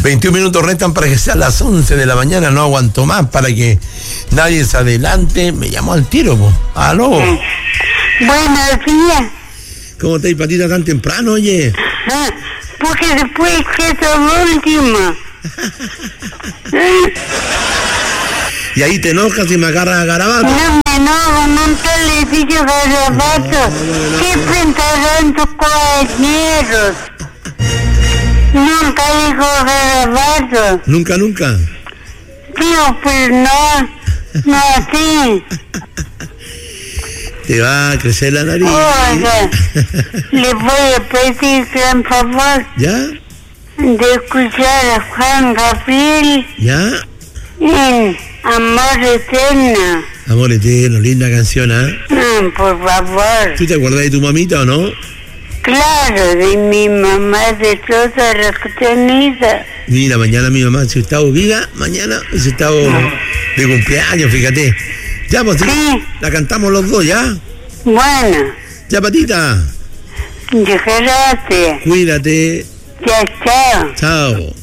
21 minutos restan para que sean las 11 de la mañana, no aguanto más para que nadie se adelante. Me llamó al tiro, po. Aló. Buenos días. ¿Cómo estáis, Patita, tan temprano, oye? Porque después que es lo último. Y ahí te enojas y me agarras a garabato. No me enojo, nunca le he dicho garabato. ¿Qué pensarán tus compañeros? Nunca digo garabato. Nunca. Tío, pues no así. Te va a crecer la nariz. Oiga, le voy a pedir gran favor ¿Ya? de escuchar a Juan Gabriel ¿Ya? en Amor Eterno. Amor eterno, linda canción, ¿eh? Por favor. ¿Tú te acuerdas de tu mamita o no? Claro, de mi mamá, de todas las tenidas. Mira, mañana mi mamá se estado viva, mañana se estado de cumpleaños, fíjate. Ya, pues Sí. la cantamos los dos, ¿ya? Bueno, Ya, Patita, gracias. cuídate. Chao, chao. Chao.